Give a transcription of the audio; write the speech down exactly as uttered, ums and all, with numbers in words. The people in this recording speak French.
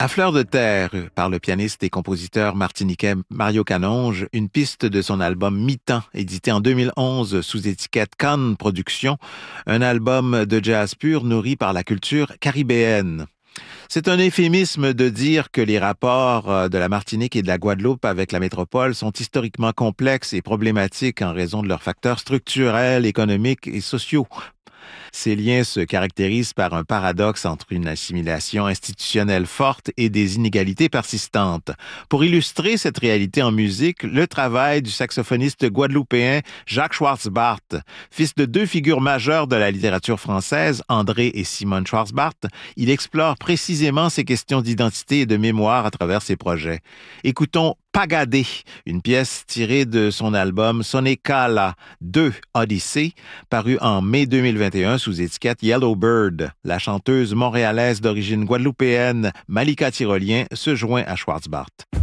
À fleur de terre, par le pianiste et compositeur martiniquais Mario Canonge, une piste de son album Mi-temps, édité en deux mille onze sous étiquette Cannes Productions, un album de jazz pur nourri par la culture caribéenne. C'est un euphémisme de dire que les rapports de la Martinique et de la Guadeloupe avec la métropole sont historiquement complexes et problématiques en raison de leurs facteurs structurels, économiques et sociaux. Ces liens se caractérisent par un paradoxe entre une assimilation institutionnelle forte et des inégalités persistantes. Pour illustrer cette réalité en musique, le travail du saxophoniste guadeloupéen Jacques Schwartzbart, fils de deux figures majeures de la littérature française, André et Simone Schwartzbart, il explore précisément ces questions d'identité et de mémoire à travers ses projets. Écoutons Pagadé, une pièce tirée de son album Sonekala deux Odyssey, paru en mai deux mille vingt et un sous étiquette Yellow Bird. La chanteuse montréalaise d'origine guadeloupéenne Malika Tyrolien se joint à Schwartzbart.